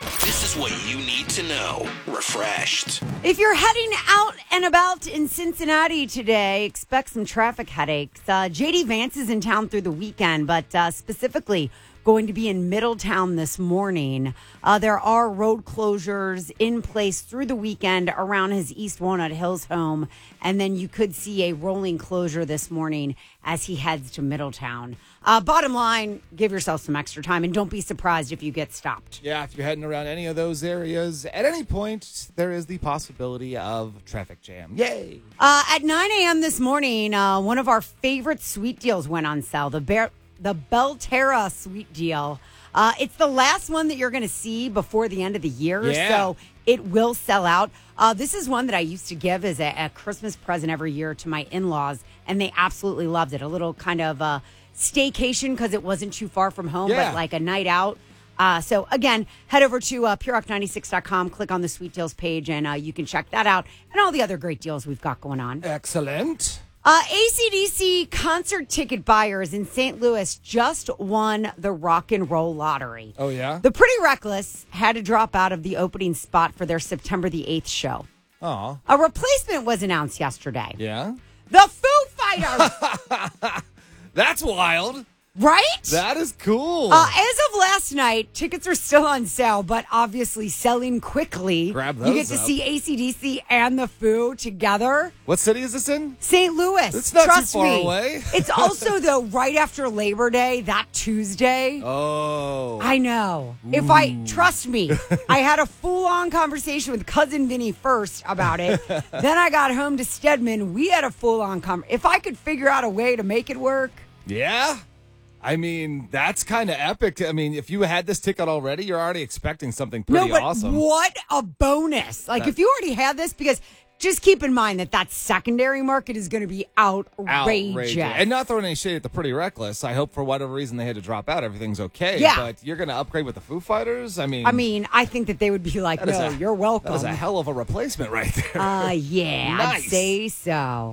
This is what you need to know. Refreshed. If you're heading out and about in Cincinnati today, expect some traffic headaches. J.D. Vance is in town through the weekend, but specifically going to be in Middletown this morning. There are road closures in place through the weekend around his East Walnut Hills home, and then you could see a rolling closure this morning as he heads to Middletown. Bottom line, give yourself some extra time, and don't be surprised if you get stopped. Yeah, if you're heading around any of those areas, at any point, there is the possibility of traffic jam. Yay! At 9 a.m. this morning, one of our favorite sweet deals went on sale, the Belterra sweet deal. It's the last one that you're going to see before the end of the year, so it will sell out. This is one that I used to give as a Christmas present every year to my in-laws, and they absolutely loved it. A little kind of staycation because it wasn't too far from home, but like a night out. So, again, head over to purerock96.com, click on the Sweet Deals page, and you can check that out and all the other great deals we've got going on. Excellent. AC/DC concert ticket buyers in St. Louis just won the Rock and Roll Lottery. Oh, yeah? The Pretty Reckless had to drop out of the opening spot for their September the 8th show. Aw. A replacement was announced yesterday. Yeah? The Foo Fighters! That's wild. Right? That is cool. As of last night, tickets are still on sale, but obviously selling quickly. Grab those You get to up. see AC/DC and the Foo together. What city is this in? St. Louis. It's not Trust too far me. away. It's also, though, right after Labor Day, that Tuesday. Oh. I know. Trust me, I had a full-on conversation with Cousin Vinny first about it. Then I got home to Stedman. We had a full-on conversation. If I could figure out a way to make it work. Yeah? I mean, that's kind of epic. I mean, if you had this ticket already, you're already expecting something pretty awesome. What a bonus. Like, if you already had this, because just keep in mind that secondary market is going to be outrageous. And not throwing any shade at the Pretty Reckless. I hope for whatever reason they had to drop out, everything's okay. Yeah. But you're going to upgrade with the Foo Fighters? I mean, I think that they would be like, no, you're welcome. That was a hell of a replacement right there. Yeah, Nice. I'd say so.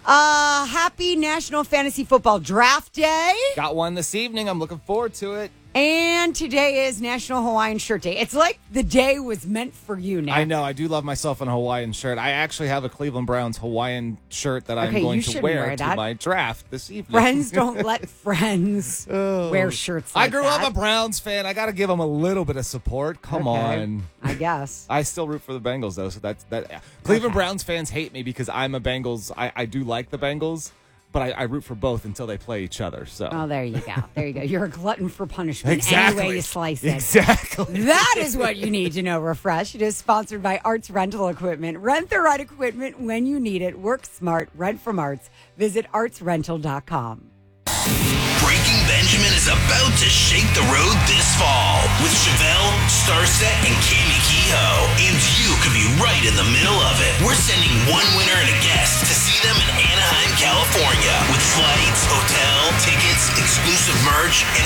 Happy National Fantasy Football Draft Day. Got one this evening. I'm looking forward to it. And today is National Hawaiian Shirt Day. It's like the day was meant for you, Nick. I know. I do love myself in a Hawaiian shirt. I actually have a Cleveland Browns Hawaiian shirt that I'm going to wear to my draft this evening. Friends don't let friends wear shirts like I grew that. up a Browns fan. I got to give them a little bit of support. Come on. I guess. I still root for the Bengals, though. So that's that. Cleveland Browns fans hate me because I'm a Bengals. I do like the Bengals. But I root for both until they play each other. So. Oh, there you go. There you go. You're a glutton for punishment. Exactly. Any way you slice it. Exactly. That is what you need to know. Refresh. It is sponsored by Arts Rental Equipment. Rent the right equipment when you need it. Work smart. Rent from Arts. Visit artsrental.com. Breaking Benjamin is about to shake the road this fall with Chevelle, Starset, and Cami Kehoe. And you could be right in the middle of it. We're sending one winner and a guest to see them in Anaheim, California, with flights, hotel, tickets, exclusive merch, and